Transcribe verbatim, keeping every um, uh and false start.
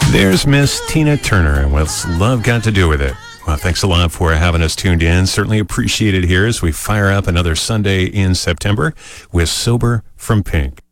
There's Miss Tina Turner, and what's love got to do with it? Well, thanks a lot for having us tuned in. Certainly appreciate it here as we fire up another Sunday in September with Sober from Pink.